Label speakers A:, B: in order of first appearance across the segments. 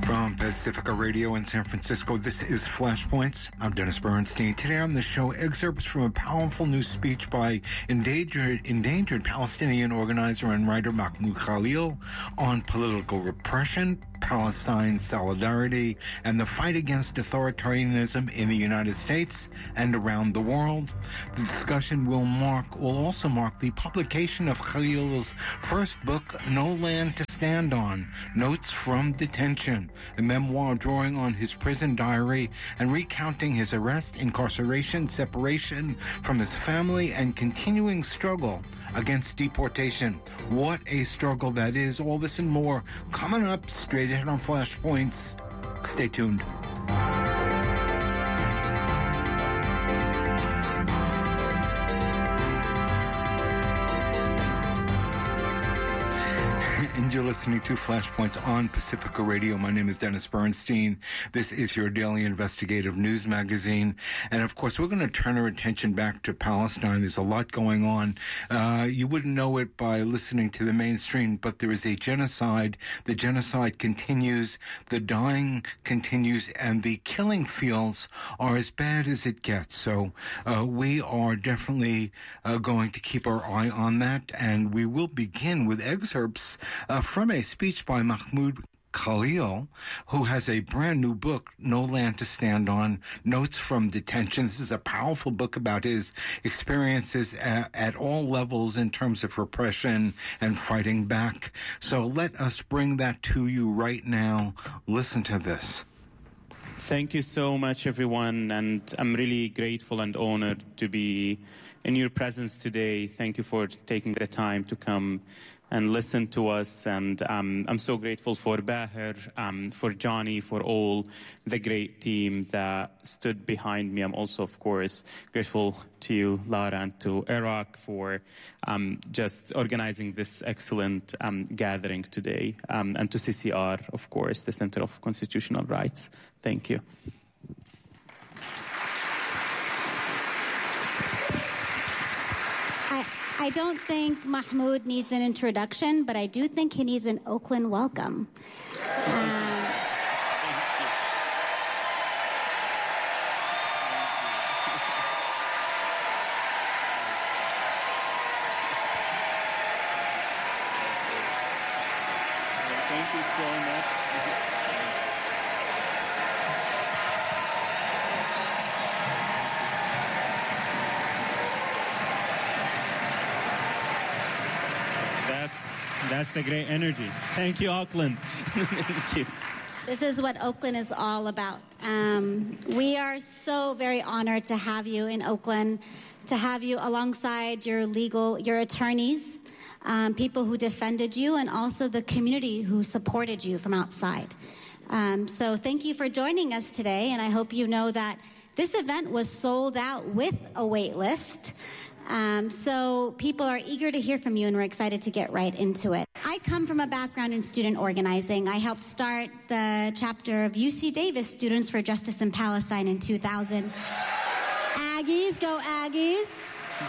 A: From Pacifica Radio in San Francisco, this is Flashpoints. I'm Dennis Bernstein. Today on the show, excerpts from a powerful new speech by endangered Palestinian organizer and writer Mahmoud Khalil on political repression, Palestine solidarity, and the fight against authoritarianism in the United States and around the world. The discussion will also mark the publication of Khalil's first book, No Land to Stand On, Notes from Detention, a memoir drawing on his prison diary and recounting his arrest, incarceration, separation from his family, and continuing struggle against deportation. What a struggle that is. All this and more coming up straight ahead on Flashpoints. Stay tuned. And you're listening to Flashpoints on Pacifica Radio. My name is Dennis Bernstein. This is your daily investigative news magazine. And of course, we're going to turn our attention back to Palestine. There's a lot going on. You wouldn't know it by listening to the mainstream, but there is a genocide. The genocide continues, the dying continues, and the killing fields are as bad as it gets. So we are definitely going to keep our eye on that. And we will begin with excerpts from a speech by Mahmoud Khalil, who has a brand new book, No Land to Stand On, Notes from Detention. This is a powerful book about his experiences at all levels in terms of repression and fighting back. So let us bring that to you right now. Listen to this.
B: Thank you so much, everyone, and I'm really grateful and honored to be in your presence today. Thank you for taking the time to come and listen to us, and I'm so grateful for Bahir, for Johnny, for all the great team that stood behind me. I'm also, of course, grateful to you, Lara, and to Iraq for just organizing this excellent gathering today, and to CCR, of course, the Center of Constitutional Rights. Thank you.
C: I don't think Mahmoud needs an introduction, but I do think he needs an Oakland welcome.
B: Thank you so much. That's a great energy. Thank you, Oakland. Thank you.
C: This is what Oakland is all about. We are so very honored to have you in Oakland, to have you alongside your attorneys, people who defended you, and also the community who supported you from outside. So thank you for joining us today, and I hope you know that this event was sold out with a wait list. So people are eager to hear from you, and we're excited to get right into it. I come from a background in student organizing. I helped start the chapter of UC Davis Students for Justice in Palestine in 2000. Aggies, go Aggies.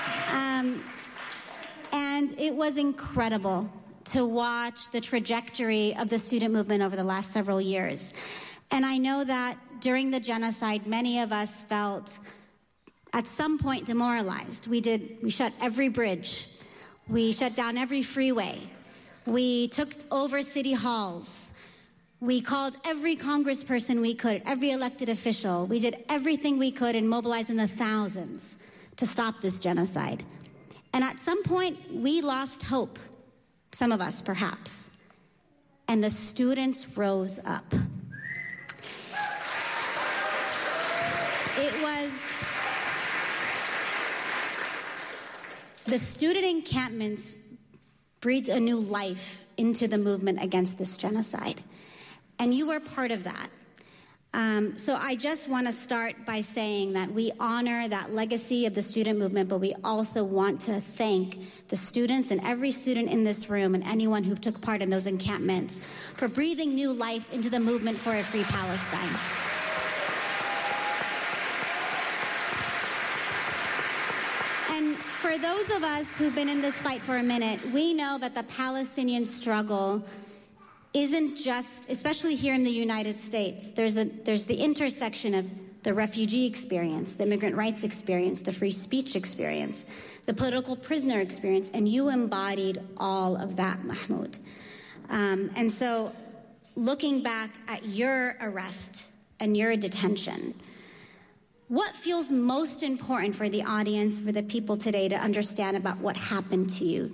C: And it was incredible to watch the trajectory of the student movement over the last several years. And I know that during the genocide, many of us felt at some point demoralized. We shut every bridge. We shut down every freeway. We took over city halls. We called every congressperson we could, every elected official. We did everything we could and mobilized in the thousands to stop this genocide. And at some point, we lost hope, some of us perhaps, and the students rose up. The student encampments breathed a new life into the movement against this genocide. And you were part of that. So I just want to start by saying that we honor that legacy of the student movement, but we also want to thank the students and every student in this room and anyone who took part in those encampments for breathing new life into the movement for a free Palestine. And for those of us who've been in this fight for a minute, we know that the Palestinian struggle isn't just, especially here in the United States, there's the intersection of the refugee experience, the immigrant rights experience, the free speech experience, the political prisoner experience, and you embodied all of that, Mahmoud. And so looking back at your arrest and your detention, what feels most important for the audience, for the people today to understand about what happened to you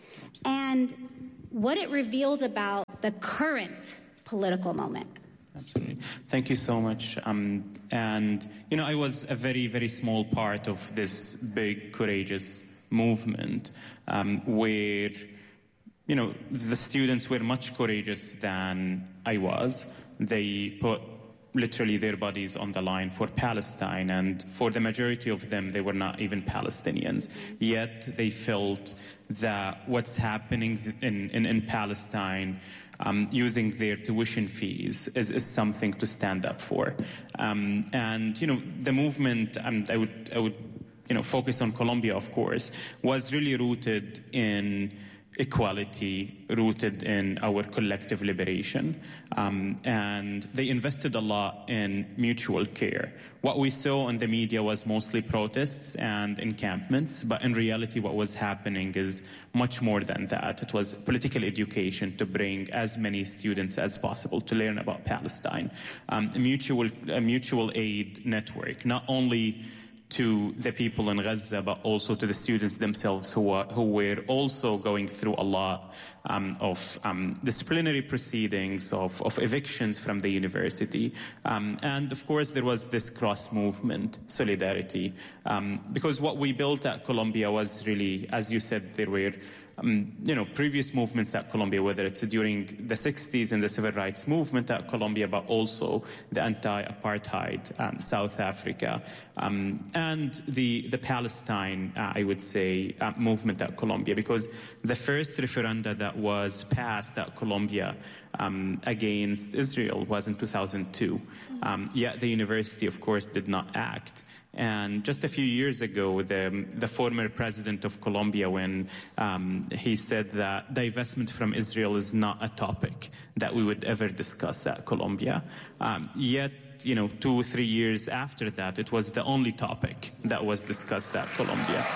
C: and what it revealed about the current political moment?
B: Absolutely. Thank you so much. And, you know, I was a very, very small part of this big, courageous movement where, you know, the students were much courageous than I was. They put literally their bodies on the line for Palestine, and for the majority of them, they were not even Palestinians. Yet they felt that what's happening in Palestine, using their tuition fees, is something to stand up for. And, you know, the movement, I would you know, focus on Colombia, of course, was really rooted in equality, rooted in our collective liberation. And they invested a lot in mutual care. What we saw in the media was mostly protests and encampments, but in reality what was happening is much more than that. It was political education to bring as many students as possible to learn about Palestine. A mutual aid network, not only to the people in Gaza, but also to the students themselves who were also going through a lot of disciplinary proceedings, of evictions from the university. And of course, there was this cross-movement solidarity. Because what we built at Columbia was really, as you said, there were you know, previous movements at Columbia, whether it's during the 60s and the civil rights movement at Columbia, but also the anti-apartheid South Africa, and the Palestine, I would say, movement at Columbia, because the first referenda that was passed at Columbia against Israel was in 2002. Yet the university, of course, did not act. And just a few years ago, the former president of Colombia, when he said that divestment from Israel is not a topic that we would ever discuss at Colombia. Yet, you know, 2 or 3 years after that, it was the only topic that was discussed at Colombia.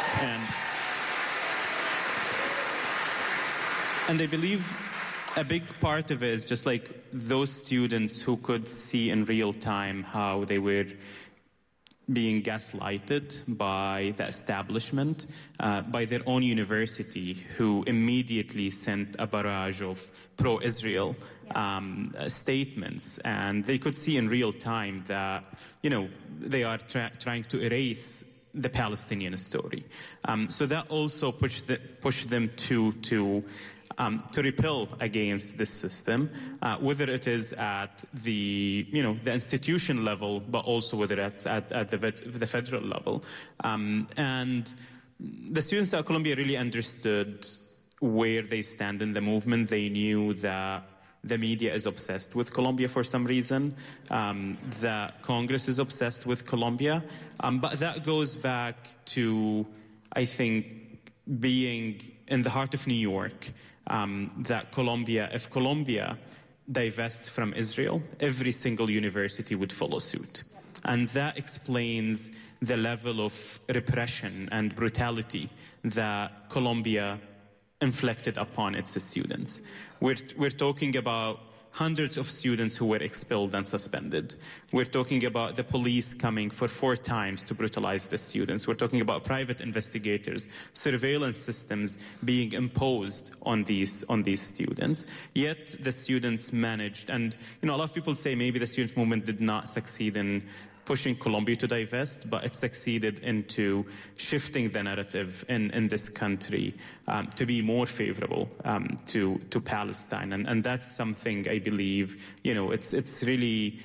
B: And I believe a big part of it is just like those students who could see in real time how they were being gaslighted by the establishment, by their own university, who immediately sent a barrage of pro-Israel statements. And they could see in real time that, you know, they are trying to erase the Palestinian story. So that also pushed them to repel against this system, whether it is at the institution level, but also whether it's at the federal level. And the students at Columbia really understood where they stand in the movement. They knew that the media is obsessed with Colombia for some reason, that Congress is obsessed with Colombia. But that goes back to, I think, being in the heart of New York, that if Colombia divests from Israel, every single university would follow suit. And that explains the level of repression and brutality that Colombia inflicted upon its students. We're talking about hundreds of students who were expelled and suspended. We're talking about the police coming for 4 times to brutalize the students. We're talking about private investigators, surveillance systems being imposed on these students. Yet the students managed, and a lot of people say maybe the students' movement did not succeed in pushing Colombia to divest, but it succeeded into shifting the narrative in this country to be more favorable to Palestine. And that's something I believe, it's really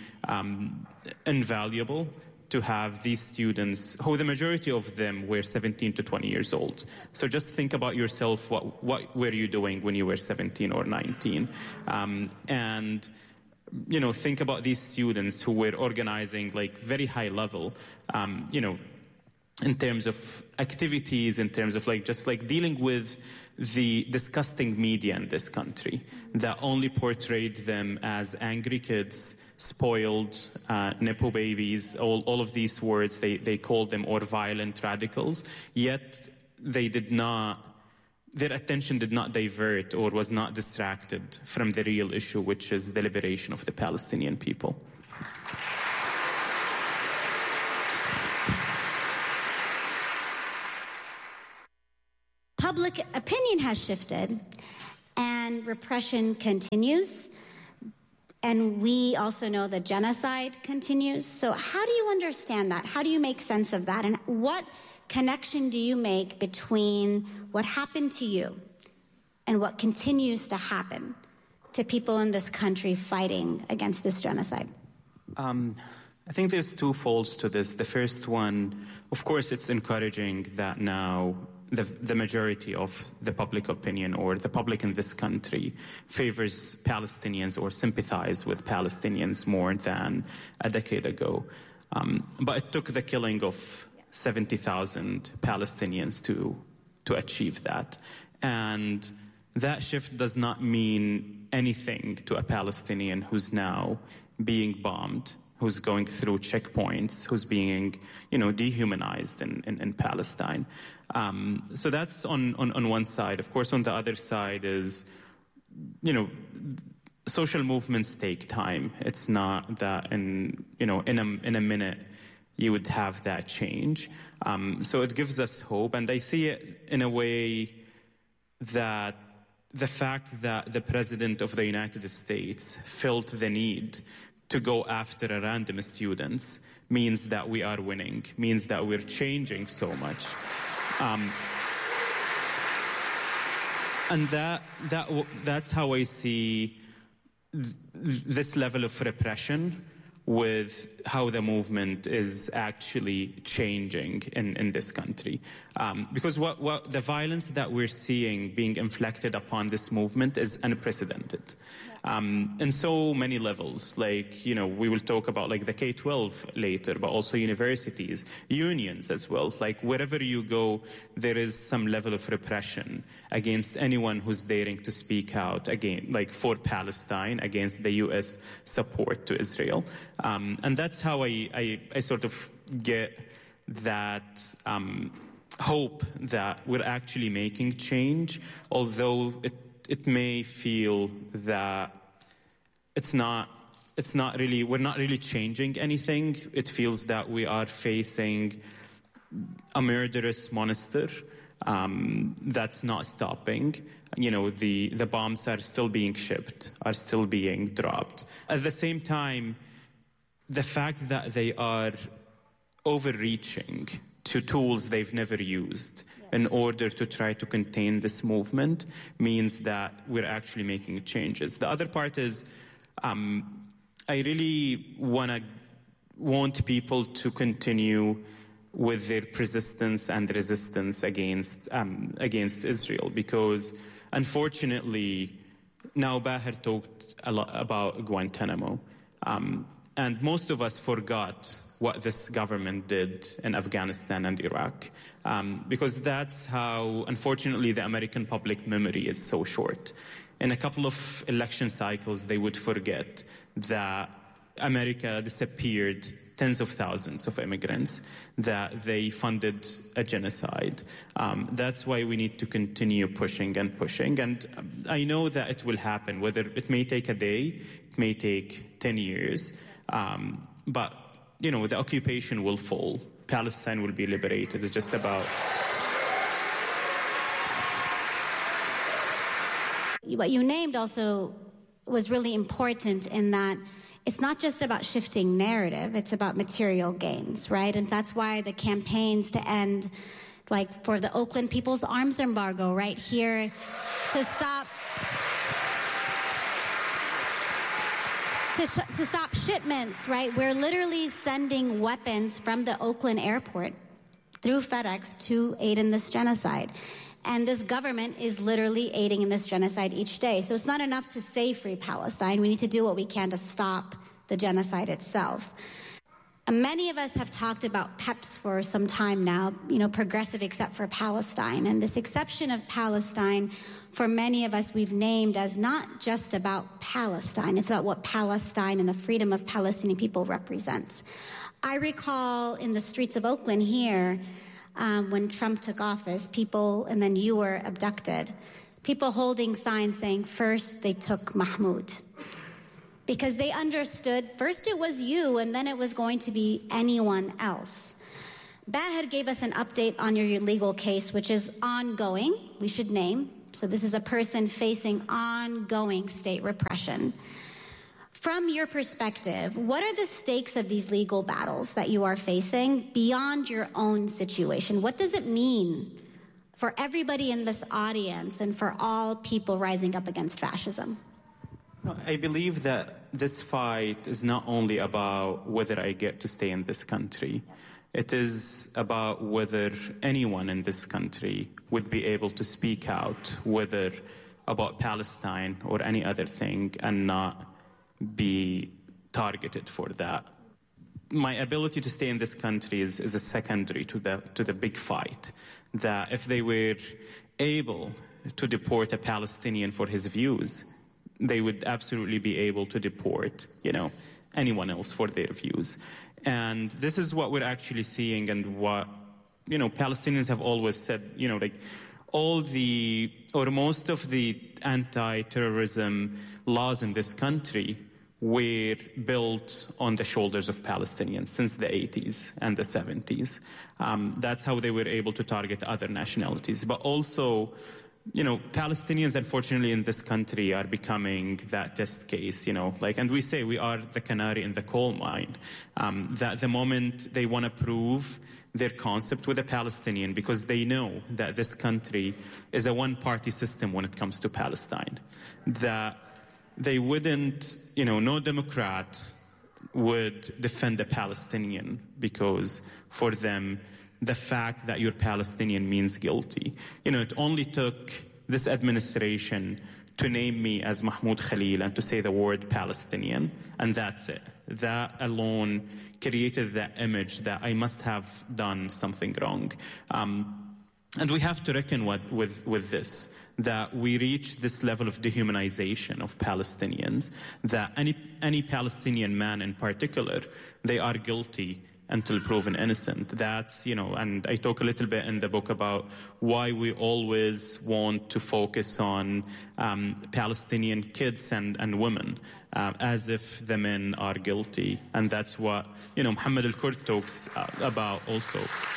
B: invaluable to have these students, who the majority of them were 17 to 20 years old. So just think about yourself, what were you doing when you were 17 or 19? And think about these students who were organizing like very high level, in terms of activities, in terms of just dealing with the disgusting media in this country that only portrayed them as angry kids, spoiled, Nepo babies, all of these words, they called them, or violent radicals, yet their attention did not divert or was not distracted from the real issue, which is the liberation of the Palestinian people.
C: Public opinion has shifted, and repression continues. And we also know that genocide continues. So how do you understand that? How do you make sense of that? And what connection do you make between what happened to you and what continues to happen to people in this country fighting against this genocide?
B: I think there's two folds to this. The first one, of course, it's encouraging that now the majority of the public opinion, or the public in this country, favors Palestinians or sympathize with Palestinians more than a decade ago. But it took the killing of 70,000 Palestinians to achieve that. And that shift does not mean anything to a Palestinian who's now being bombed, who's going through checkpoints, who's being, dehumanized in Palestine. So that's on one side. Of course, on the other side is, social movements take time. It's not that in a minute you would have that change. So it gives us hope, and I see it in a way that the fact that the President of the United States felt the need to go after a random students means that we are winning, means that we're changing so much. And that's how I see this level of repression with how the movement is actually changing in this country. Because what the violence that we're seeing being inflicted upon this movement is unprecedented. In so many levels, we will talk about the K-12 later, but also universities, unions as well. Wherever you go, there is some level of repression against anyone who's daring to speak out again, for Palestine, against the U.S. support to Israel. And that's how I sort of get that hope that we're actually making change, although it may feel that we're not really changing anything. It feels that we are facing a murderous monster that's not stopping. The bombs are still being shipped, are still being dropped. At the same time, the fact that they are overreaching to tools they've never used in order to try to contain this movement means that we're actually making changes. The other part is I really want people to continue with their persistence and resistance against Israel, because unfortunately now Baher talked a lot about Guantanamo, and most of us forgot what this government did in Afghanistan and Iraq, because that's how, unfortunately, the American public memory is so short. In a couple of election cycles, they would forget that America disappeared tens of thousands of immigrants, that they funded a genocide. That's why we need to continue pushing and pushing. And I know that it will happen, whether it may take a day, it may take 10 years, but the occupation will fall. Palestine will be liberated. It's just about...
C: What you named also was really important in that it's not just about shifting narrative, it's about material gains, right? And that's why the campaigns to end, for the Oakland People's Arms Embargo right here, to stop shipments, right? We're literally sending weapons from the Oakland airport through FedEx to aid in this genocide. And this government is literally aiding in this genocide each day. So it's not enough to say free Palestine. We need to do what we can to stop the genocide itself. Many of us have talked about PEPs for some time now, progressive except for Palestine. And this exception of Palestine, for many of us, we've named as not just about Palestine. It's about what Palestine and the freedom of Palestinian people represents. I recall in the streets of Oakland here, when Trump took office, people, and then you were abducted, people holding signs saying, first they took Mahmoud. Because they understood, first it was you, and then it was going to be anyone else. Bahed gave us an update on your legal case, which is ongoing, we should name. So this is a person facing ongoing state repression. From your perspective, what are the stakes of these legal battles that you are facing beyond your own situation? What does it mean for everybody in this audience and for all people rising up against fascism?
B: I believe that this fight is not only about whether I get to stay in this country. It is about whether anyone in this country would be able to speak out, whether about Palestine or any other thing, and not be targeted for that. My ability to stay in this country is a secondary to the big fight, that if they were able to deport a Palestinian for his views, they would absolutely be able to deport, anyone else for their views. And this is what we're actually seeing, and what, Palestinians have always said, most of the anti-terrorism laws in this country were built on the shoulders of Palestinians since the 80s and the 70s. That's how they were able to target other nationalities. But also, Palestinians, unfortunately, in this country are becoming that test case, and we say we are the canary in the coal mine, that the moment they want to prove their concept with a Palestinian, because they know that this country is a one-party system when it comes to Palestine, that they wouldn't, no Democrat would defend a Palestinian, because for them, the fact that you're Palestinian means guilty. It only took this administration to name me as Mahmoud Khalil and to say the word Palestinian, and that's it. That alone created that image that I must have done something wrong. And we have to reckon with this, that we reach this level of dehumanization of Palestinians, that any Palestinian man in particular, they are guilty until proven innocent. That's, and I talk a little bit in the book about why we always want to focus on Palestinian kids and women, as if the men are guilty. And that's what, Muhammad al-Kurd talks about also.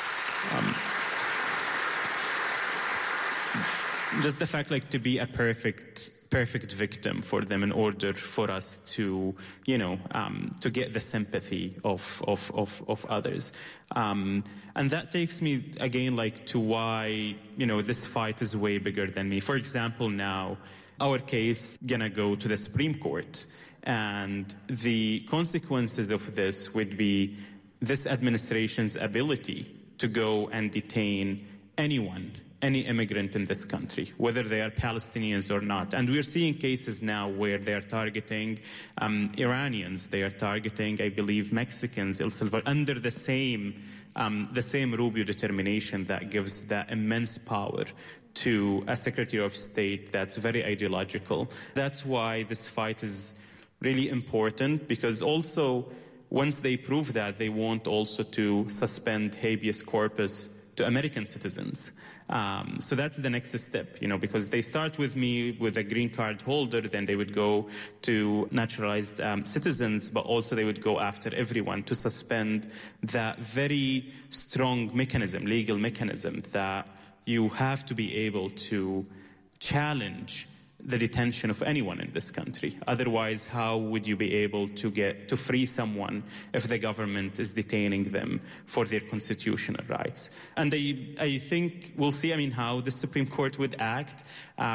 B: Just the fact, to be a perfect victim for them in order for us to, to get the sympathy of others. And that takes me, again, to why, this fight is way bigger than me. For example, now, our case gonna go to the Supreme Court. And the consequences of this would be this administration's ability to go and detain anyone, any immigrant in this country, whether they are Palestinians or not. And we're seeing cases now where they are targeting Iranians, they are targeting, I believe, Mexicans, El Salvador, under the same Rubio determination that gives that immense power to a Secretary of State that's very ideological. That's why this fight is really important, because also once they prove that, they want also to suspend habeas corpus to American citizens. So that's the next step, because they start with me with a green card holder, then they would go to naturalized citizens, but also they would go after everyone to suspend that very strong mechanism, legal mechanism, that you have to be able to challenge the detention of anyone in this country. Otherwise, how would you be able to get to free someone if the government is detaining them for their constitutional rights? And I think we'll see, how the Supreme Court would act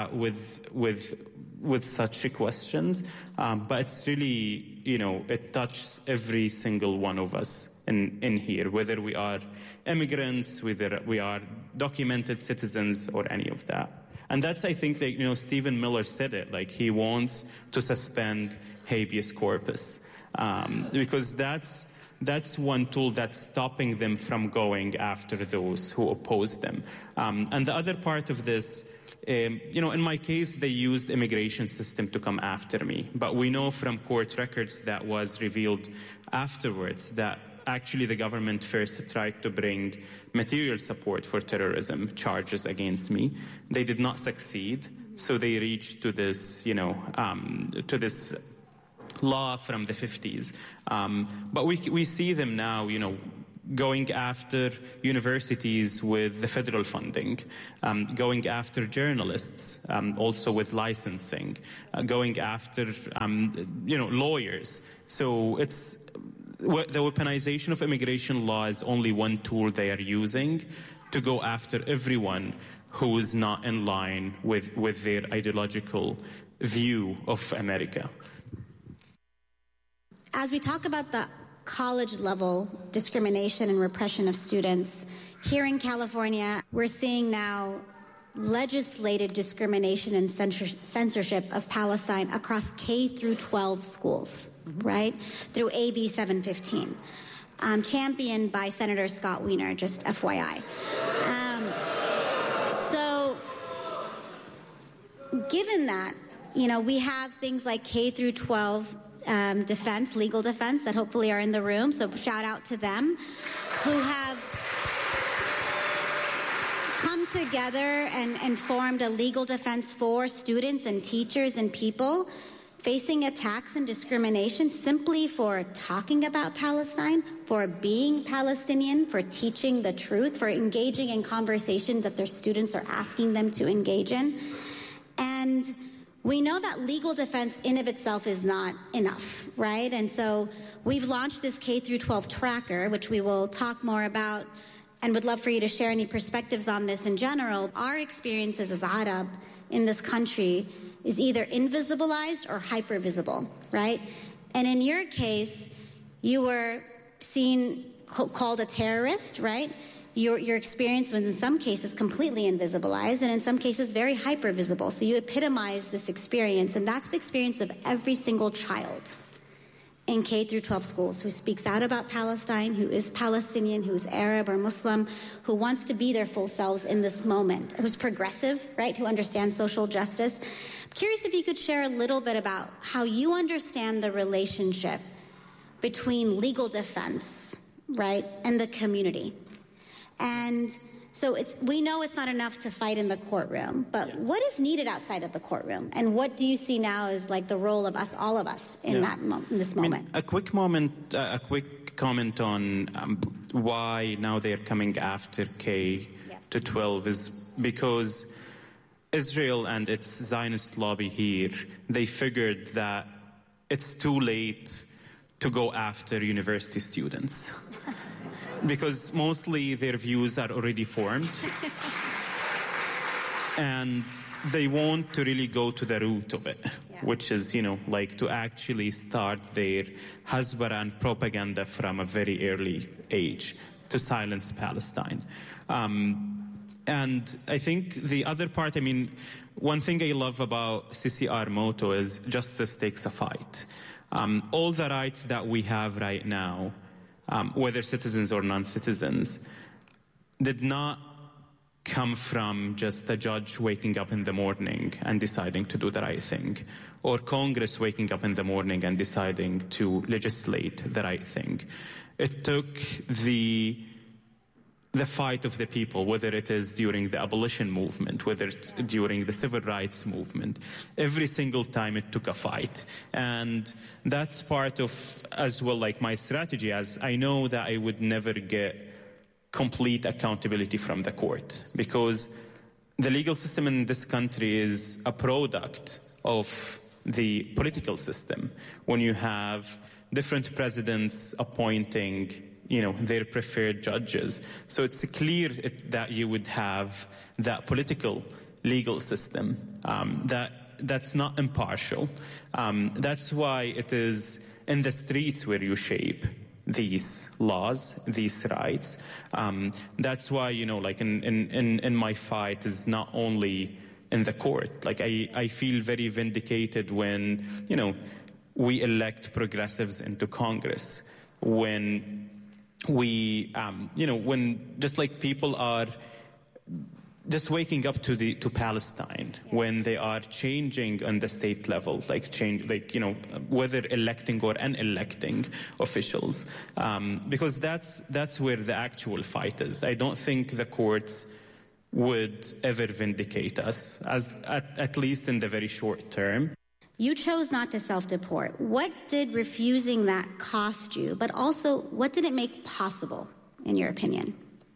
B: with such questions. But it's really, it touches every single one of us in here, whether we are immigrants, whether we are documented citizens, or any of that. And that's, I think, Stephen Miller said it, he wants to suspend habeas corpus, because that's that's one tool that's stopping them from going after those who oppose them. And the other part of this, in my case, they used immigration system to come after me. But we know from court records that was revealed afterwards that actually the government first tried to bring material support for terrorism charges against me. They did not succeed. So they reached to this, to this law from the 50s. But we see them now, going after universities with the federal funding, going after journalists, also with licensing, going after, lawyers. So the weaponization of immigration law is only one tool they are using to go after everyone who is not in line with their ideological view of America.
C: As we talk about the college-level discrimination and repression of students, here in California, we're seeing now legislated discrimination and censorship of Palestine across K through 12 schools, right? Through AB 715, championed by Senator Scott Wiener, just FYI. So, given that, we have things like K through 12 defense, legal defense, that hopefully are in the room. So shout out to them, who have come together and formed a legal defense for students and teachers and people facing attacks and discrimination simply for talking about Palestine, for being Palestinian, for teaching the truth, for engaging in conversations that their students are asking them to engage in. And we know that legal defense in of itself is not enough, right? And so we've launched this K through 12 tracker, which we will talk more about, and would love for you to share any perspectives on this in general. Our experiences as Arab in this country is either invisibilized or hypervisible, right? And in your case, you were called a terrorist, right? Your experience was in some cases completely invisibilized and in some cases very hypervisible. So you epitomize this experience, and that's the experience of every single child in K through 12 schools who speaks out about Palestine, who is Palestinian, who is Arab or Muslim, who wants to be their full selves in this moment, who's progressive, right, who understands social justice. I'm curious if you could share a little bit about how you understand the relationship between legal defense, right, and the community. And so we know it's not enough to fight in the courtroom, but what is needed outside of the courtroom? And what do you see now as like the role of us, all of us, in this moment?
B: A quick comment on why now they're coming after K to 12 is because Israel and its Zionist lobby here, they figured that it's too late to go after university students. Because mostly their views are already formed. And they want to really go to the root of it, which is, to actually start their Hasbara and propaganda from a very early age to silence Palestine. And I think the other part, one thing I love about CCR motto is justice takes a fight. All the rights that we have right now, whether citizens or non-citizens, did not come from just a judge waking up in the morning and deciding to do the right thing, or Congress waking up in the morning and deciding to legislate the right thing. It took the fight of the people, whether it is during the abolition movement, whether it's during the civil rights movement. Every single time it took a fight. And that's part of, as well, like my strategy, as I know that I would never get complete accountability from the court, because the legal system in this country is a product of the political system. When you have different presidents appointing their preferred judges. So it's clear that you would have that political legal system that's not impartial. That's why it is in the streets where you shape these laws, these rights. That's why, in my fight is not only in the court. Like I feel very vindicated when, we elect progressives into Congress. when we, when just like people are just waking up to Palestine, when they are changing on the state level, whether electing or unelecting officials, because that's where the actual fight is. I don't think the courts would ever vindicate us, at least in the very short term.
C: You chose not to self-deport. What did refusing that cost you? But also, what did it make possible, in your opinion?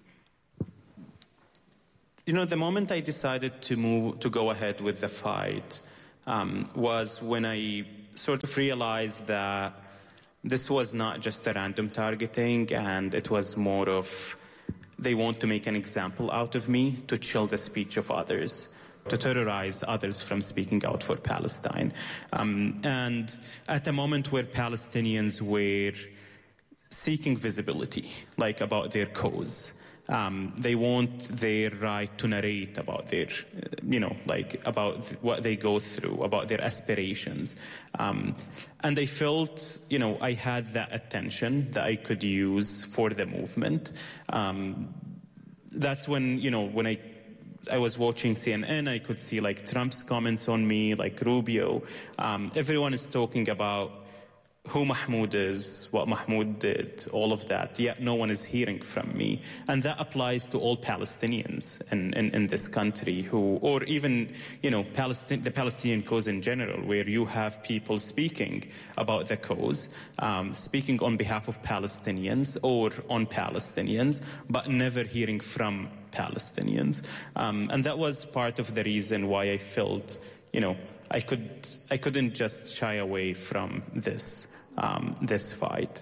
B: The moment I decided to go ahead with the fight was when I sort of realized that this was not just a random targeting, and it was more of they want to make an example out of me to chill the speech of others, to terrorize others from speaking out for Palestine. And at a moment where Palestinians were seeking visibility, about their cause, they want their right to narrate about their, about what they go through, about their aspirations. And I felt, I had that attention that I could use for the movement. That's when, when I was watching CNN, I could see Trump's comments on me, Rubio. Everyone is talking about who Mahmoud is, what Mahmoud did, all of that, yet no one is hearing from me. And that applies to all Palestinians in this country or even, the Palestinian cause in general, where you have people speaking about the cause, speaking on behalf of Palestinians or on Palestinians, but never hearing from Palestinians. And that was part of the reason why I felt, I couldn't just shy away from this fight.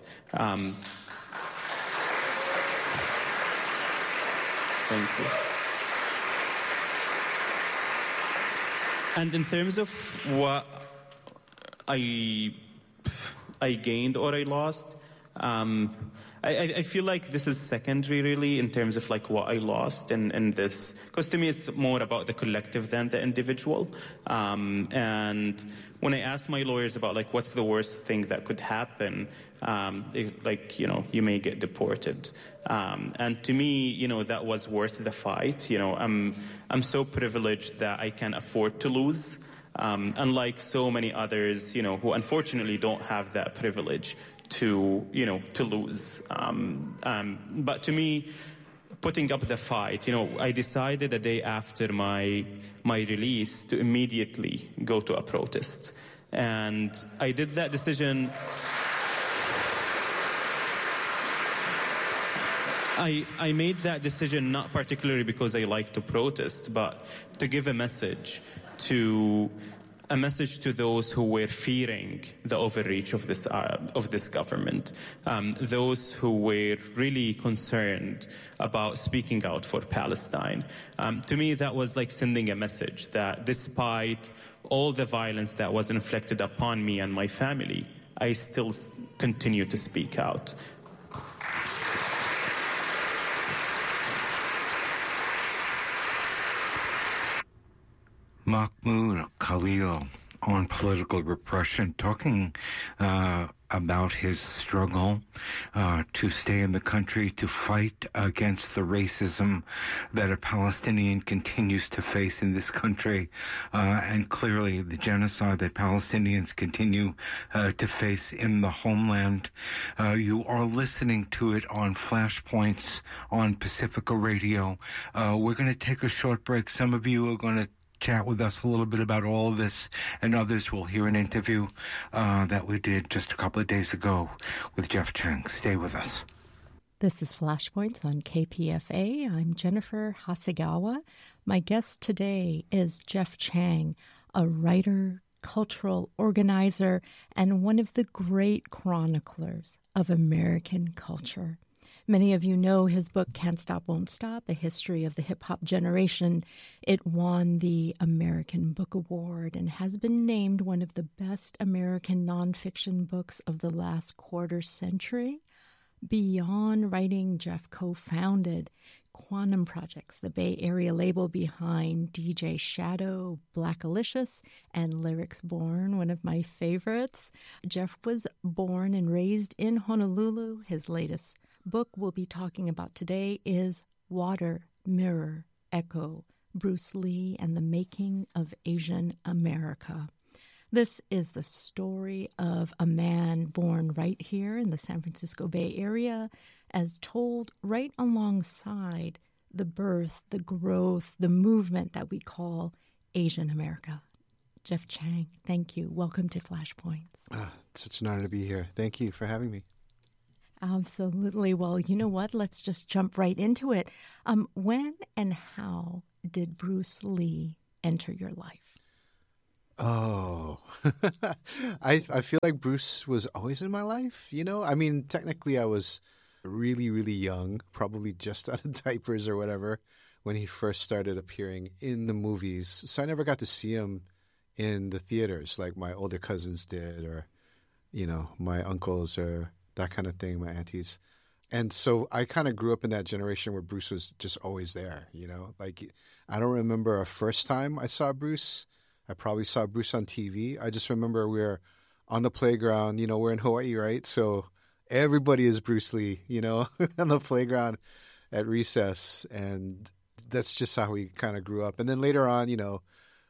B: Thank you. And in terms of what I gained or I lost, I feel like this is secondary, really, in terms of what I lost in this, because to me it's more about the collective than the individual. And when I ask my lawyers about what's the worst thing that could happen, you may get deported. And to me, that was worth the fight. I'm so privileged that I can afford to lose, unlike so many others, who unfortunately don't have that privilege to lose. But to me, putting up the fight, I decided a day after my release to immediately go to a protest. And I did that decision. I made that decision not particularly because I like to protest, but to give a message to those who were fearing the overreach of this government, those who were really concerned about speaking out for Palestine. To me, that was like sending a message that despite all the violence that was inflicted upon me and my family, I still continue to speak out.
A: Mahmoud Khalil on political repression, talking about his struggle to stay in the country, to fight against the racism that a Palestinian continues to face in this country, and clearly the genocide that Palestinians continue to face in the homeland. You are listening to it on Flashpoints on Pacifica Radio. We're going to take a short break. Some of you are going to chat with us a little bit about all of this, and others will hear an interview that we did just a couple of days ago with Jeff Chang. Stay with us.
D: This is Flashpoints on KPFA. I'm Jennifer Hasegawa. My guest today is Jeff Chang, a writer, cultural organizer, and one of the great chroniclers of American culture. Many of you know his book, Can't Stop, Won't Stop, A History of the Hip-Hop Generation. It won the American Book Award and has been named one of the best American nonfiction books of the last quarter century. Beyond writing, Jeff co-founded Quantum Projects, the Bay Area label behind DJ Shadow, Blackalicious, and Lyrics Born, one of my favorites. Jeff was born and raised in Honolulu. His latest book we'll be talking about today is Water, Mirror, Echo, Bruce Lee and the Making of Asian America. This is the story of a man born right here in the San Francisco Bay Area, as told right alongside the birth, the growth, the movement that we call Asian America. Jeff Chang, thank you. Welcome to Flashpoints.
E: It's such an honor to be here. Thank you for having me.
D: Absolutely. Well, you know what? Let's just jump right into it. When and how did Bruce Lee enter your life?
E: Oh, I feel like Bruce was always in my life, you know? I mean, technically I was really, really young, probably just out of diapers or whatever, when he first started appearing in the movies. So I never got to see him in the theaters like my older cousins did, or, you know, my uncles or that kind of thing, my aunties. And so I kind of grew up in that generation where Bruce was just always there, you know? Like, I don't remember a first time I saw Bruce. I probably saw Bruce on TV. I just remember we were on the playground. You know, we're in Hawaii, right? So everybody is Bruce Lee, you know, on the playground at recess. And that's just how we kind of grew up. And then later on, you know,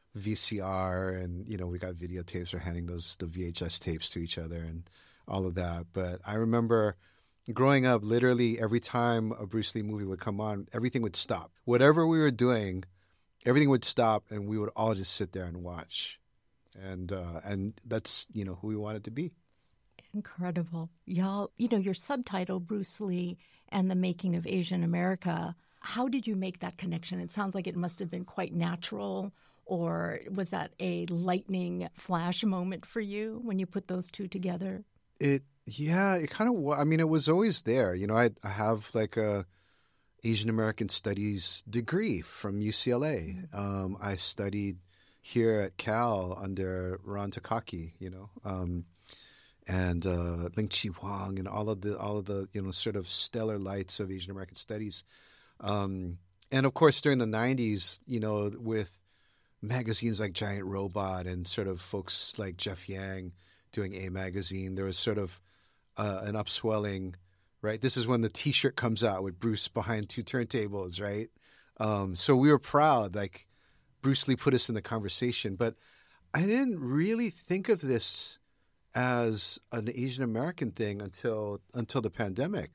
E: VCR and, you know, we got videotapes or handing the VHS tapes to each other and all of that. But I remember growing up, literally every time a Bruce Lee movie would come on, everything would stop. Whatever we were doing, everything would stop, and we would all just sit there and watch. And that's, you know, who we wanted to be.
D: Incredible. Y'all, you know, your subtitle, Bruce Lee and the Making of Asian America, how did you make that connection? It sounds like it must have been quite natural, or was that a lightning flash moment for you when you put those two together?
E: It kind of was. I mean, it was always there. You know, I have like a Asian American Studies degree from UCLA. I studied here at Cal under Ron Takaki, you know, and Ling Chi Huang and all of the you know, sort of stellar lights of Asian American Studies. And of course, during the 90s, you know, with magazines like Giant Robot and sort of folks like Jeff Yang doing A Magazine, there was sort of an upswelling. Right, this is when the T-shirt comes out with Bruce behind two turntables, right? So we were proud, like Bruce Lee put us in the conversation. But I didn't really think of this as an Asian American thing until the pandemic.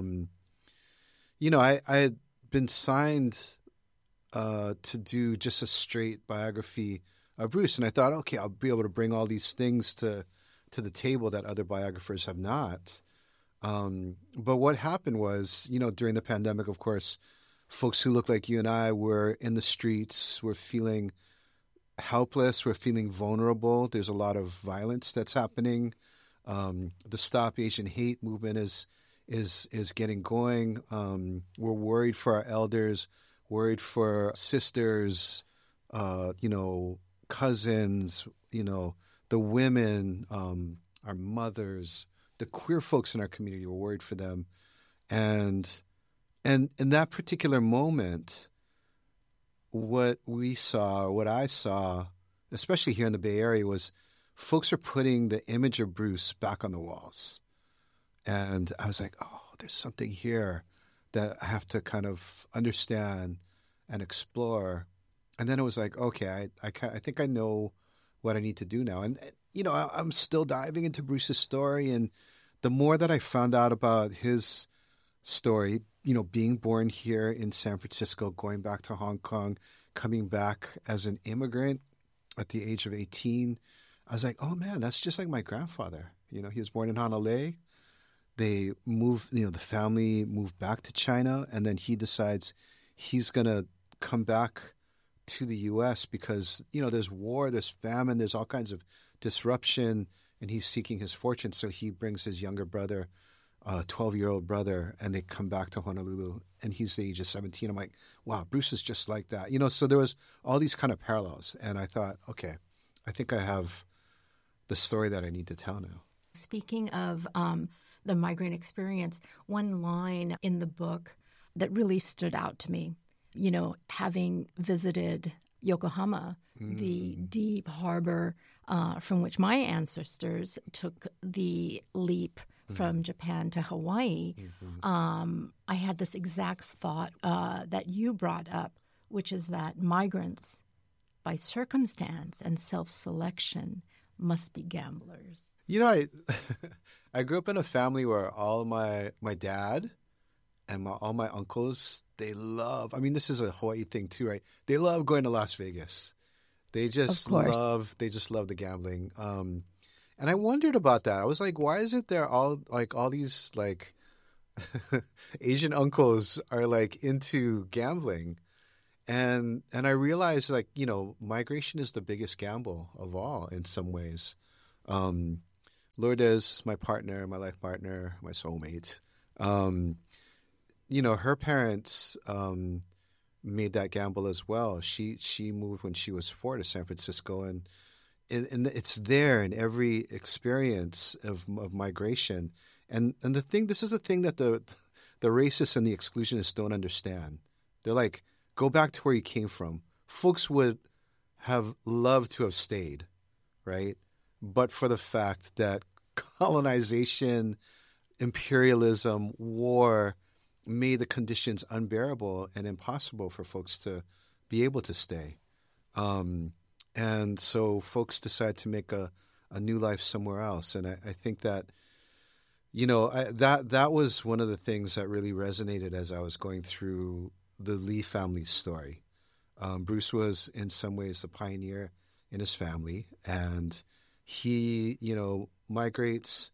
E: You know, I had been signed to do just a straight biography of Bruce, and I thought, okay, I'll be able to bring all these things to the table that other biographers have not. But what happened was, you know, during the pandemic, of course, folks who look like you and I were in the streets, we're feeling helpless, we're feeling vulnerable. There's a lot of violence that's happening. The Stop Asian Hate movement is getting going. We're worried for our elders, worried for sisters, you know, cousins, you know, the women, our mothers. The queer folks in our community were worried for them. And in that particular moment, what we saw, what I saw, especially here in the Bay Area, was folks are putting the image of Bruce back on the walls. And I was like, oh, there's something here that I have to kind of understand and explore. And then it was like, okay, I think I know what I need to do now. And, you know, I'm still diving into Bruce's story. And the more that I found out about his story, you know, being born here in San Francisco, going back to Hong Kong, coming back as an immigrant at the age of 18, I was like, oh man, that's just like my grandfather. You know, he was born in Hanalei. They moved, you know, the family moved back to China, and then he decides he's going to come back to the U.S. because, you know, there's war, there's famine, there's all kinds of disruption, and he's seeking his fortune. So he brings his younger brother, 12-year-old brother, and they come back to Honolulu, and he's the age of 17. I'm like, wow, Bruce is just like that. You know, so there was all these kind of parallels, and I thought, okay, I think I have the story that I need to tell now.
D: Speaking of the migrant experience, one line in the book that really stood out to me. You know, having visited Yokohama, the deep harbor from which my ancestors took the leap from Japan to Hawaii, I had this exact thought that you brought up, which is that migrants, by circumstance and self-selection, must be gamblers.
E: You know, I grew up in a family where all my dad and all my uncles, they love, I mean, this is a Hawaii thing too, right? They love going to Las Vegas. They just love the gambling. And I wondered about that. I was like, why is it there all these like Asian uncles are like into gambling? And I realized, like, you know, migration is the biggest gamble of all in some ways. Lourdes, my partner, my life partner, my soulmate, you know, her parents made that gamble as well. She moved when she was 4 to San Francisco, and it's there in every experience of migration. And this is the thing that the racists and the exclusionists don't understand. They're like, go back to where you came from. Folks would have loved to have stayed, right? But for the fact that colonization, imperialism, war made the conditions unbearable and impossible for folks to be able to stay. And so folks decide to make a new life somewhere else. And I think that, you know, that was one of the things that really resonated as I was going through the Lee family's story. Bruce was in some ways the pioneer in his family, and he, you know, migrates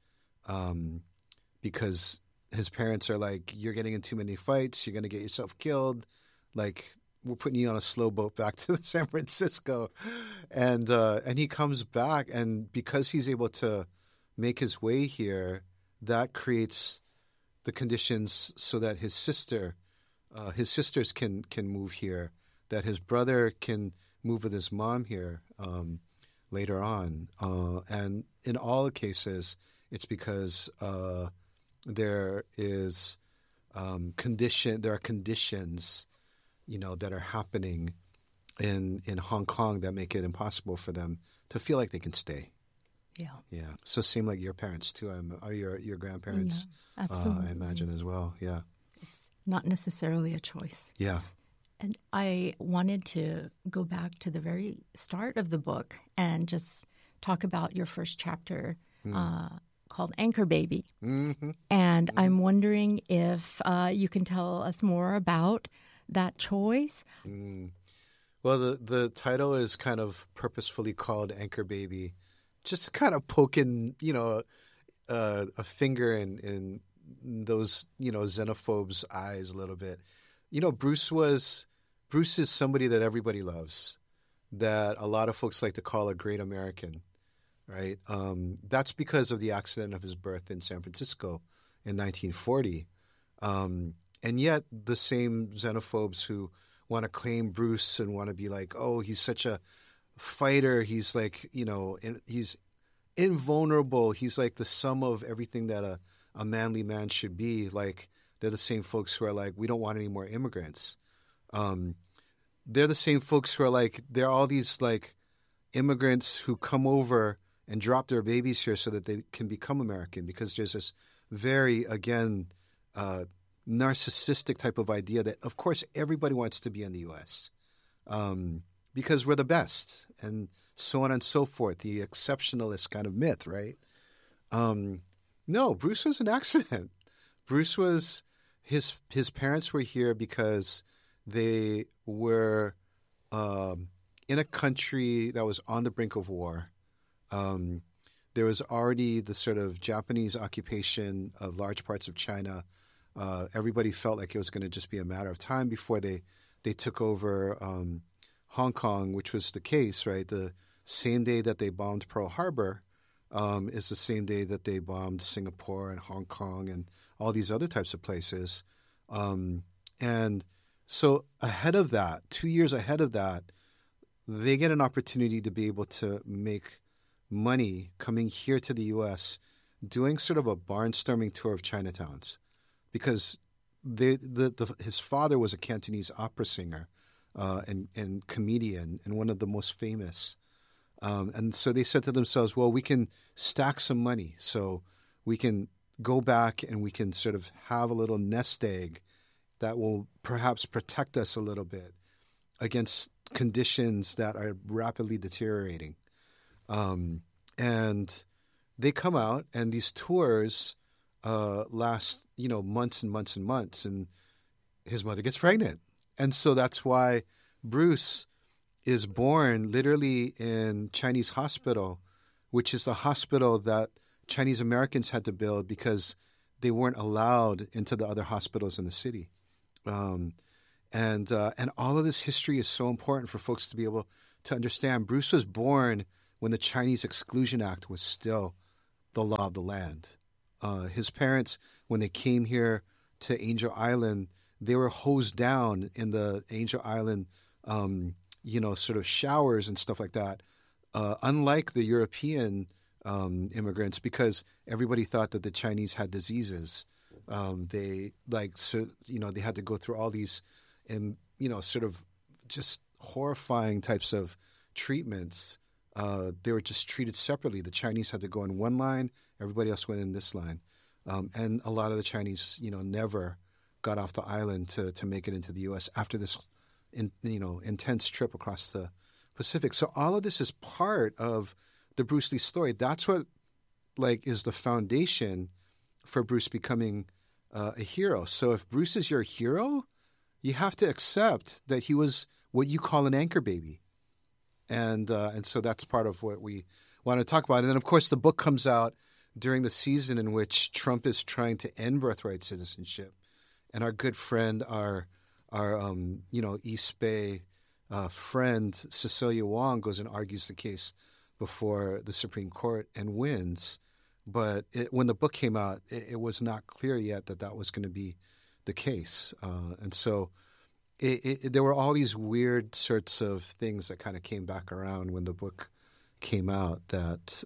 E: because his parents are like, you're getting in too many fights, you're going to get yourself killed. Like, we're putting you on a slow boat back to San Francisco. And he comes back, and because he's able to make his way here, that creates the conditions so that his sisters can move here, that his brother can move with his mom here later on. And in all cases, it's because there are conditions, you know, that are happening in Hong Kong that make it impossible for them to feel like they can stay. Yeah. So same like your parents too. Or your grandparents.
D: Yeah, absolutely.
E: I imagine as well. Yeah.
D: It's not necessarily a choice.
E: Yeah.
D: And I wanted to go back to the very start of the book and just talk about your first chapter called Anchor Baby.
E: Mm-hmm.
D: And I'm wondering if you can tell us more about that choice.
E: Well, the title is kind of purposefully called Anchor Baby, just kind of poking, you know, a finger in those, you know, xenophobes' eyes a little bit. You know, Bruce is somebody that everybody loves, that a lot of folks like to call a great American, right? That's because of the accident of his birth in San Francisco in 1940. And yet the same xenophobes who want to claim Bruce and want to be like, oh, he's such a fighter. He's like, you know, he's invulnerable. He's like the sum of everything that a manly man should be. Like, they're the same folks who are like, we don't want any more immigrants. They're the same folks who are like, there are all these like immigrants who come over and drop their babies here so that they can become American, because there's this very, again, narcissistic type of idea that, of course, everybody wants to be in the U.S. Because we're the best, and so on and so forth, the exceptionalist kind of myth, right? No, Bruce was an accident. Bruce was, his parents were here because they were in a country that was on the brink of war. There was already the sort of Japanese occupation of large parts of China. Everybody felt like it was going to just be a matter of time before they took over Hong Kong, which was the case, right? The same day that they bombed Pearl Harbor is the same day that they bombed Singapore and Hong Kong and all these other types of places. And so ahead of that, 2 years ahead of that, they get an opportunity to be able to make money coming here to the U.S., doing sort of a barnstorming tour of Chinatowns, because his father was a Cantonese opera singer and comedian, and one of the most famous. And so they said to themselves, well, we can stack some money, so we can go back and we can sort of have a little nest egg that will perhaps protect us a little bit against conditions that are rapidly deteriorating. And they come out, and these tours last, months and months and months, and his mother gets pregnant. And so that's why Bruce is born literally in Chinese hospital, which is the hospital that Chinese Americans had to build because they weren't allowed into the other hospitals in the city. And all of this history is so important for folks to be able to understand. Bruce was born when the Chinese Exclusion Act was still the law of the land. His parents, when they came here to Angel Island, they were hosed down in the Angel Island, sort of showers and stuff like that. Unlike the European immigrants, because everybody thought that the Chinese had diseases. They had to go through all these, sort of just horrifying types of treatments. They were just treated separately. The Chinese had to go in one line, everybody else went in this line. And a lot of the Chinese, never got off the island to make it into the U.S. after this, intense trip across the Pacific. So all of this is part of the Bruce Lee story. That's what, is the foundation for Bruce becoming a hero. So if Bruce is your hero, you have to accept that he was what you call an anchor baby. And so that's part of what we want to talk about. And then, of course, the book comes out during the season in which Trump is trying to end birthright citizenship. And our good friend, our East Bay friend, Cecilia Wong, goes and argues the case before the Supreme Court and wins. But when the book came out, it was not clear yet that was going to be the case. And so there were all these weird sorts of things that kind of came back around when the book came out that,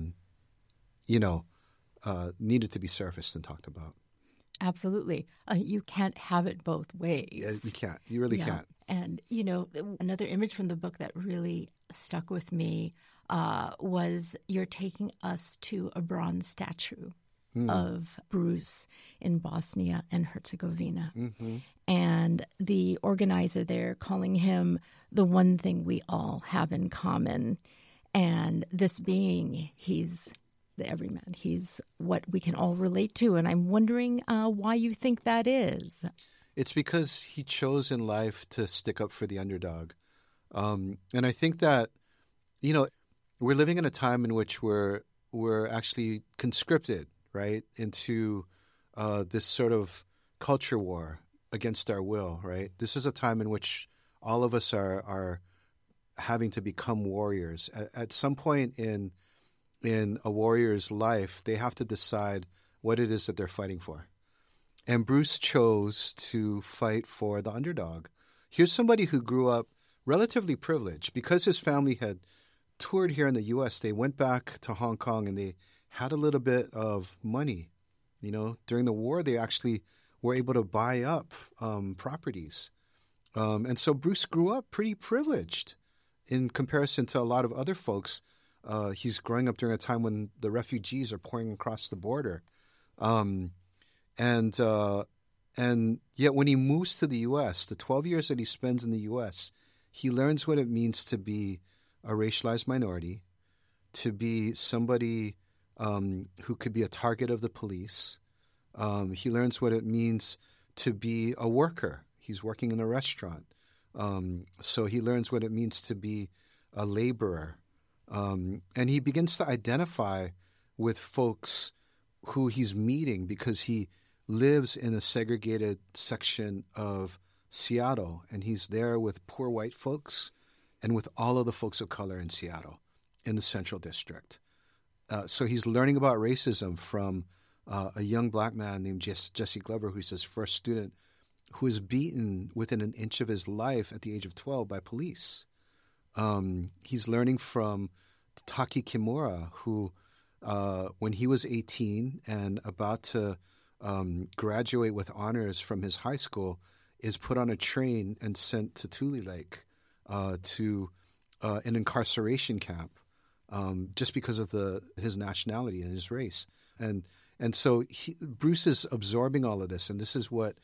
E: needed to be surfaced and talked about.
D: Absolutely. You can't have it both ways.
E: Yeah, you can't. You really can't.
D: And, another image from the book that really stuck with me was you're taking us to a bronze statue of Bruce in Bosnia and Herzegovina. Mm-hmm. And the organizer there calling him the one thing we all have in common. And this being, he's the everyman. He's what we can all relate to. And I'm wondering why you think that is.
E: It's because he chose in life to stick up for the underdog. And I think that, we're living in a time in which we're actually conscripted, right, into this sort of culture war against our will, right? This is a time in which all of us are having to become warriors. At some point in a warrior's life, they have to decide what it is that they're fighting for. And Bruce chose to fight for the underdog. Here's somebody who grew up relatively privileged. Because his family had toured here in the U.S., they went back to Hong Kong and they had a little bit of money. During the war, they actually were able to buy up properties. And so Bruce grew up pretty privileged in comparison to a lot of other folks. He's growing up during a time when the refugees are pouring across the border. And yet when he moves to the U.S., the 12 years that he spends in the U.S., he learns what it means to be a racialized minority, to be somebody who could be a target of the police. He learns what it means to be a worker. He's working in a restaurant. So he learns what it means to be a laborer. And he begins to identify with folks who he's meeting because he lives in a segregated section of Seattle, and he's there with poor white folks and with all of the folks of color in Seattle, in the Central District. So he's learning about racism from a young black man named Jesse Glover, who's his first student, who was beaten within an inch of his life at the age of 12 by police. He's learning from Taki Kimura, who, when he was 18 and about to graduate with honors from his high school is put on a train and sent to Tule Lake to an incarceration camp just because of his nationality and his race. And so Bruce is absorbing all of this, and this is what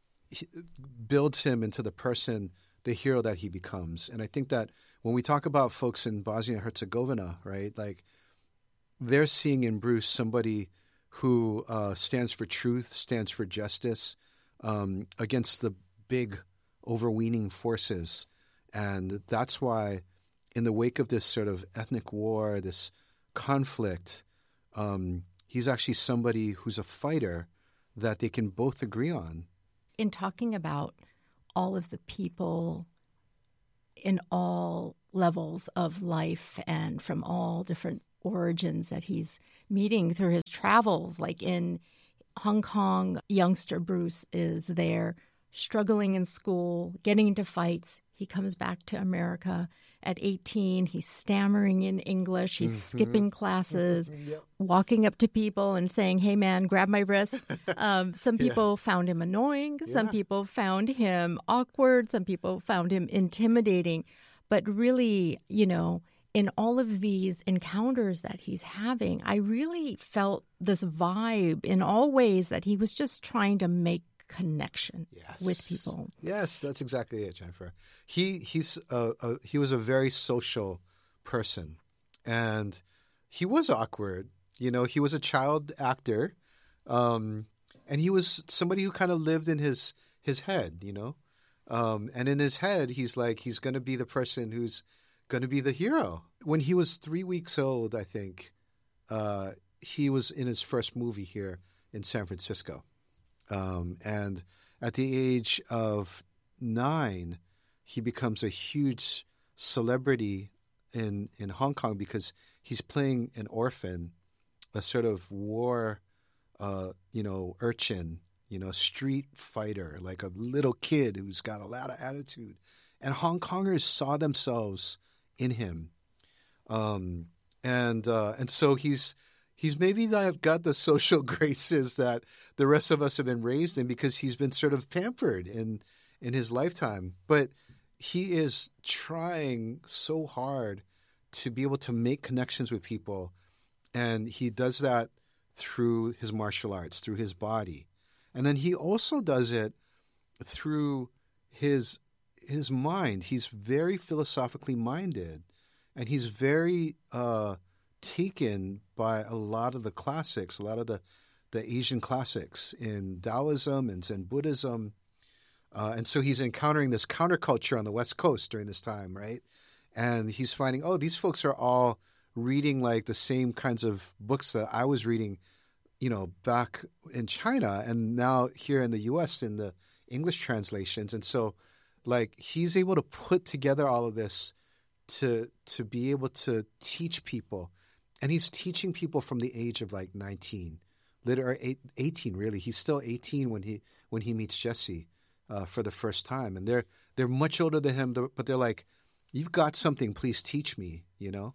E: builds him into the person, the hero that he becomes. And I think that when we talk about folks in Bosnia and Herzegovina, right, like they're seeing in Bruce somebody who stands for truth, stands for justice against the big overweening forces. And that's why in the wake of this sort of ethnic war, this conflict, he's actually somebody who's a fighter that they can both agree on.
D: In talking about all of the people in all levels of life and from all different origins that he's meeting through his travels, like in Hong Kong, youngster Bruce is there struggling in school, getting into fights. He comes back to America at 18. He's stammering in English. He's skipping classes, walking up to people and saying, "Hey, man, grab my wrist." Some people found him annoying. Some people found him awkward. Some people found him intimidating. But really, you know, in all of these encounters that he's having, I really felt this vibe in all ways that he was just trying to make connection with people.
E: Yes, that's exactly it, Jennifer. He was a very social person, and he was awkward. You know, he was a child actor, and he was somebody who kind of lived in his head. You know, and in his head, he's going to be the person who's going to be the hero. When he was 3 weeks old, I think, he was in his first movie here in San Francisco. And at the age of 9, he becomes a huge celebrity in Hong Kong because he's playing an orphan, a sort of war, urchin, street fighter, like a little kid who's got a lot of attitude. And Hong Kongers saw themselves in him. And so he's maybe not got the social graces that the rest of us have been raised in because he's been sort of pampered in his lifetime. But he is trying so hard to be able to make connections with people. And he does that through his martial arts, through his body. And then he also does it through his mind. He's very philosophically minded. And he's very taken by a lot of the classics, a lot of the Asian classics in Taoism and Zen Buddhism. And so he's encountering this counterculture on the West Coast during this time, right? And he's finding, these folks are all reading like the same kinds of books that I was reading, back in China and now here in the U.S. in the English translations. And so like he's able to put together all of this to be able to teach people. And he's teaching people from the age of like 19, or 18 really. He's still 18 when he meets Jesse for the first time. And they're much older than him, but they're like, "You've got something, please teach me,"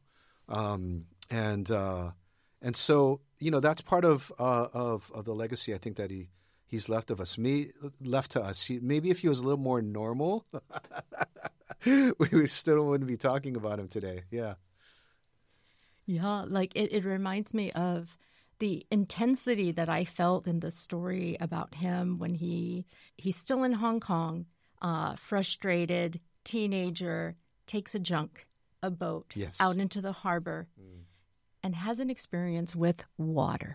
E: And so, that's part of the legacy I think that he's left to us. Maybe if he was a little more normal, we still wouldn't be talking about him today. Yeah.
D: Yeah, like it reminds me of the intensity that I felt in the story about him when he's still in Hong Kong, frustrated, teenager, takes a boat out into the harbor and has an experience with water.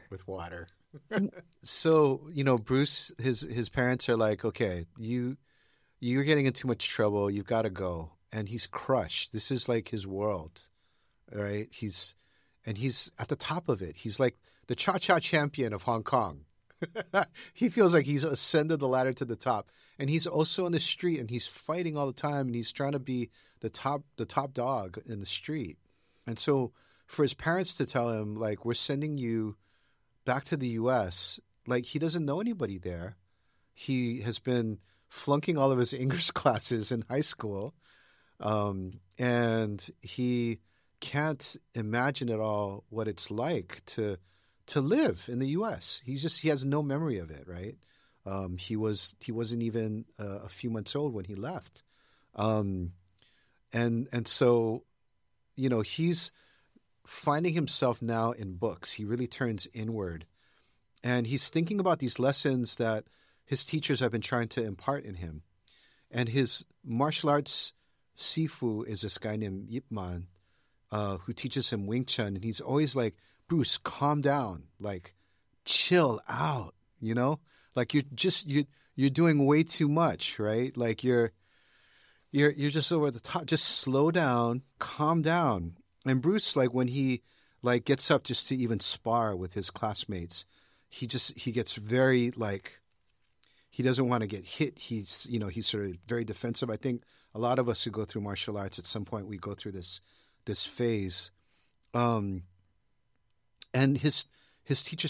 E: So, Bruce, his parents are like, "Okay, you're getting in too much trouble. You've got to go." And he's crushed. This is like his world, right? He's at the top of it. He's like the cha-cha champion of Hong Kong. He feels like he's ascended the ladder to the top. And he's also on the street and he's fighting all the time and he's trying to be the top dog in the street. And so for his parents to tell him, like, "We're sending you back to the U.S., like he doesn't know anybody there. He has been flunking all of his English classes in high school. And he can't imagine at all what it's like to to live in the U.S. He has no memory of it, right? He wasn't even a few months old when he left, and so, you know, he's finding himself now in books. He really turns inward, and he's thinking about these lessons that his teachers have been trying to impart in him. And his martial arts sifu is this guy named Yip Man, who teaches him Wing Chun, and he's always like, Bruce, calm down, like, chill out, you know, like you're doing way too much, right? Like you're just over the top. Just slow down, calm down. And Bruce, like when he like gets up just to even spar with his classmates, he gets very like, he doesn't want to get hit. He's sort of very defensive. I think a lot of us who go through martial arts at some point, we go through this phase. And his teacher